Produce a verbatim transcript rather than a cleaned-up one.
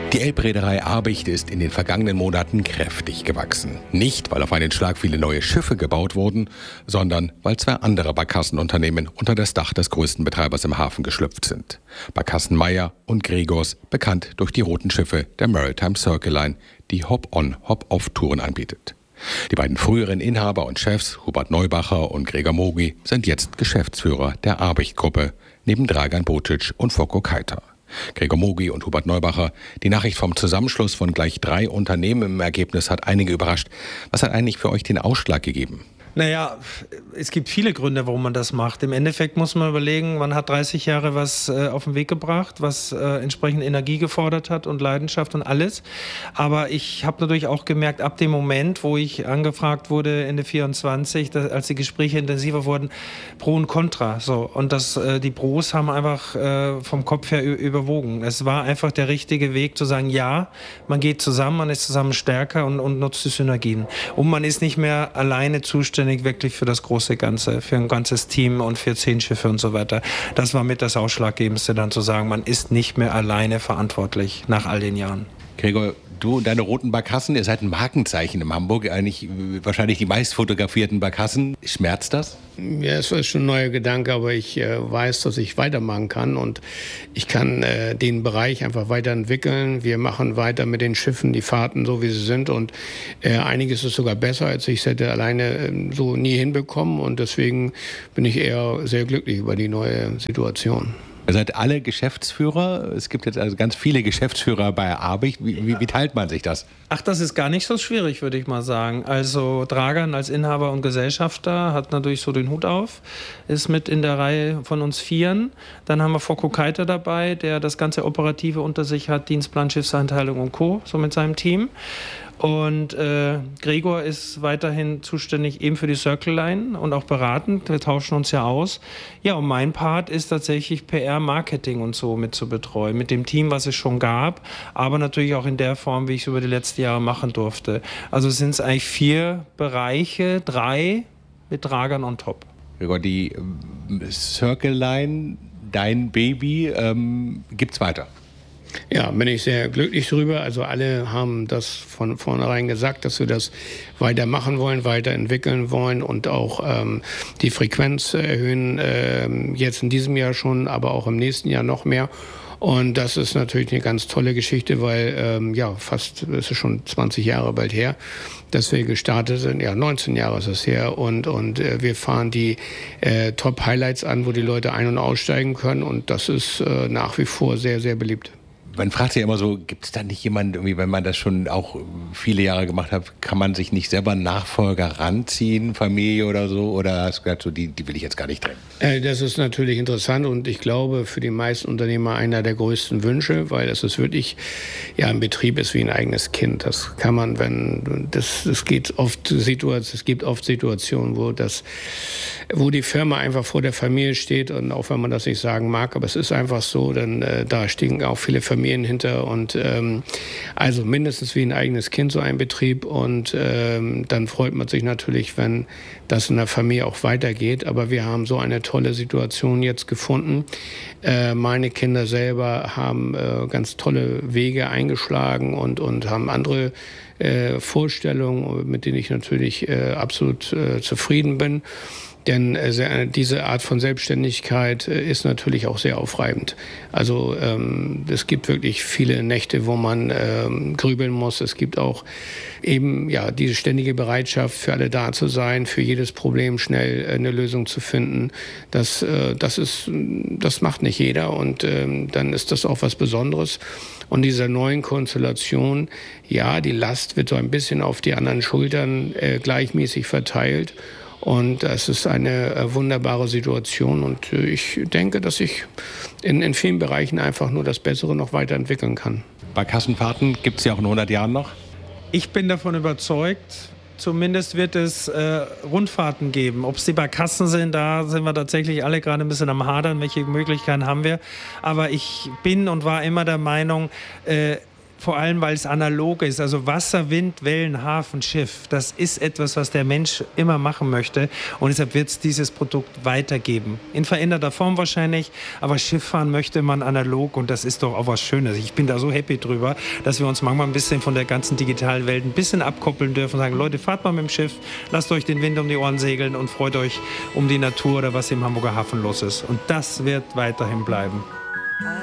Die Elbreederei Abicht ist in den vergangenen Monaten kräftig gewachsen. Nicht, weil auf einen Schlag viele neue Schiffe gebaut wurden, sondern weil zwei andere Barkassenunternehmen unter das Dach des größten Betreibers im Hafen geschlüpft sind. Barkassen Meyer und Gregors, bekannt durch die roten Schiffe der Maritime Circle Line, die Hop-on, Hop-off-Touren anbietet. Die beiden früheren Inhaber und Chefs, Hubert Neubacher und Gregor Mogi, sind jetzt Geschäftsführer der Abicht-Gruppe, neben Dragan Bocic und Foko Keita. Gregor Mogi und Hubert Neubacher, die Nachricht vom Zusammenschluss von gleich drei Unternehmen im Ergebnis hat einige überrascht. Was hat eigentlich für euch den Ausschlag gegeben? Naja, es gibt viele Gründe, warum man das macht. Im Endeffekt muss man überlegen, man hat dreißig Jahre was äh, auf den Weg gebracht, was äh, entsprechend Energie gefordert hat und Leidenschaft und alles. Aber ich habe natürlich auch gemerkt, ab dem Moment, wo ich angefragt wurde, Ende vierundzwanzig, dass, als die Gespräche intensiver wurden, Pro und Contra. So. Und das, äh, die Pros haben einfach äh, vom Kopf her überwogen. Es war einfach der richtige Weg zu sagen, ja, man geht zusammen, man ist zusammen stärker und, und nutzt die Synergien. Und man ist nicht mehr alleine zuständig wirklich für das große Ganze, für ein ganzes Team und für zehn Schiffe und so weiter. Das war mit das Ausschlaggebendste, dann zu sagen, man ist nicht mehr alleine verantwortlich nach all den Jahren. Gregor, du und deine roten Barkassen, ihr seid ein Markenzeichen in Hamburg, eigentlich wahrscheinlich die meist fotografierten Barkassen. Schmerzt das? Ja, es ist schon ein neuer Gedanke, aber ich äh, weiß, dass ich weitermachen kann und ich kann äh, den Bereich einfach weiterentwickeln. Wir machen weiter mit den Schiffen, die Fahrten so, wie sie sind und äh, einiges ist sogar besser, als ich es hätte alleine äh, so nie hinbekommen und deswegen bin ich eher sehr glücklich über die neue Situation. Ihr seid alle Geschäftsführer. Es gibt jetzt also ganz viele Geschäftsführer bei Abicht. Wie, wie, wie teilt man sich das? Ach, das ist gar nicht so schwierig, würde ich mal sagen. Also Dragan als Inhaber und Gesellschafter hat natürlich so den Hut auf, ist mit in der Reihe von uns Vieren. Dann haben wir Foko Keita dabei, der das ganze Operative unter sich hat, Dienstplan, Schiffseinteilung und Co., so mit seinem Team. Und äh, Gregor ist weiterhin zuständig eben für die Circle Line und auch beratend. Wir tauschen uns ja aus. Ja, und mein Part ist tatsächlich P R, Marketing und so mit zu betreuen. Mit dem Team, was es schon gab, aber natürlich auch in der Form, wie ich es über die letzten Jahre machen durfte. Also sind es eigentlich vier Bereiche, drei mit Dragan on top. Gregor, die Circle Line, dein Baby, ähm, gibt's weiter? Ja, bin ich sehr glücklich drüber. Also alle haben das von vornherein gesagt, dass wir das weitermachen wollen, weiterentwickeln wollen und auch ähm, die Frequenz erhöhen, ähm, jetzt in diesem Jahr schon, aber auch im nächsten Jahr noch mehr. Und das ist natürlich eine ganz tolle Geschichte, weil ähm, ja fast, es ist schon zwanzig Jahre bald her, dass wir gestartet sind. Ja, neunzehn Jahre ist es her und, und äh, wir fahren die äh, Top-Highlights an, wo die Leute ein- und aussteigen können und das ist äh, nach wie vor sehr, sehr beliebt. Man fragt sich ja immer so, gibt es da nicht jemanden, irgendwie, wenn man das schon auch viele Jahre gemacht hat, kann man sich nicht selber einen Nachfolger ranziehen, Familie oder so? Oder hast du gesagt, so, die, die will ich jetzt gar nicht trennen? Äh, das ist natürlich interessant und ich glaube für die meisten Unternehmer einer der größten Wünsche, weil es ist wirklich, ja, ein Betrieb ist wie ein eigenes Kind. Das kann man, wenn, das, es geht oft Situationen, es gibt oft Situationen, wo das, wo die Firma einfach vor der Familie steht und auch wenn man das nicht sagen mag, aber es ist einfach so, dann äh, da stehen auch viele Familien hinter und ähm, also mindestens wie ein eigenes Kind so ein Betrieb und ähm, dann freut man sich natürlich, wenn das in der Familie auch weitergeht, aber wir haben so eine tolle Situation jetzt gefunden. Äh, meine Kinder selber haben äh, ganz tolle Wege eingeschlagen und, und haben andere äh, Vorstellungen, mit denen ich natürlich äh, absolut äh, zufrieden bin. Denn äh, diese Art von Selbstständigkeit äh, ist natürlich auch sehr aufreibend. Also ähm, es gibt wirklich viele Nächte, wo man ähm, grübeln muss. Es gibt auch eben ja diese ständige Bereitschaft, für alle da zu sein, für jedes Problem schnell äh, eine Lösung zu finden. Das, äh, das, ist, das macht nicht jeder und ähm, dann ist das auch was Besonderes. Und dieser neuen Konstellation, ja, die Last wird so ein bisschen auf die anderen Schultern äh, gleichmäßig verteilt. Und das ist eine äh, wunderbare Situation und äh, ich denke, dass ich in, in vielen Bereichen einfach nur das Bessere noch weiterentwickeln kann. Barkassenfahrten gibt es ja auch in hundert Jahren noch? Ich bin davon überzeugt, zumindest wird es äh, Rundfahrten geben. Ob es die Barkassen sind, da sind wir tatsächlich alle gerade ein bisschen am Hadern, welche Möglichkeiten haben wir. Aber ich bin und war immer der Meinung, äh, vor allem, weil es analog ist. Also Wasser, Wind, Wellen, Hafen, Schiff. Das ist etwas, was der Mensch immer machen möchte. Und deshalb wird es dieses Produkt weitergeben. In veränderter Form wahrscheinlich. Aber Schifffahren möchte man analog. Und das ist doch auch was Schönes. Ich bin da so happy drüber, dass wir uns manchmal ein bisschen von der ganzen digitalen Welt ein bisschen abkoppeln dürfen. Und sagen, Leute, fahrt mal mit dem Schiff. Lasst euch den Wind um die Ohren segeln und freut euch um die Natur oder was im Hamburger Hafen los ist. Und das wird weiterhin bleiben.